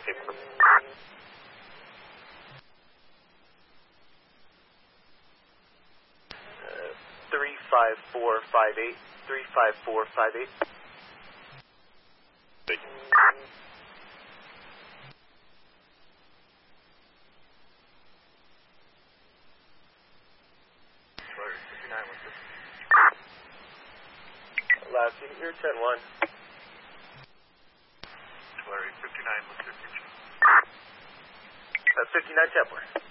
35458. 35458. Thank you. Last unit, you're 10-1. Larry 59 with 52. 59 Templar.